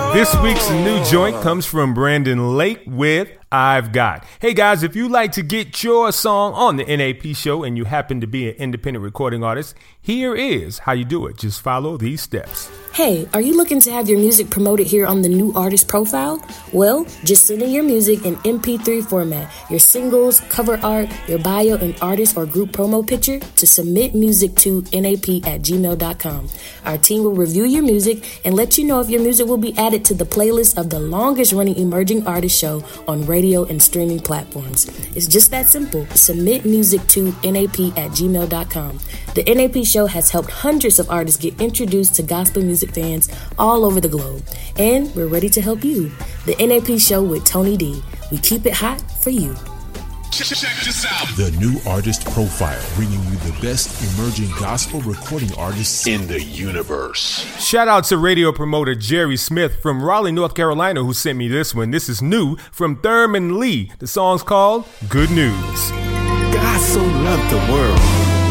This week's new joint comes from Brandon Lake with I've Got. Hey guys, if you'd like to get your song on the NAP show and you happen to be an independent recording artist, here is how you do it. Just follow these steps. Hey, are you looking to have your music promoted here on the New Artist Profile? Well, just send in your music in MP3 format, your singles, cover art, your bio, and artist or group promo picture to submitmusic to nap@gmail.com. Our team will review your music and let you know if your music will be added to the playlist of the longest running emerging artist show on radio and streaming platforms. It's just that simple. Submit music to nap@gmail.com. The NAP show has helped hundreds of artists get introduced to gospel music fans all over the globe. And we're ready to help you. The NAP show with Tony D. We keep it hot for you. Check this out. The New Artist Profile, bringing you the best emerging gospel recording artists in the universe. Shout out to radio promoter Jerry Smith from Raleigh, North Carolina, who sent me this one. This is new from Thurman Lee. The song's called Good News. God so loved the world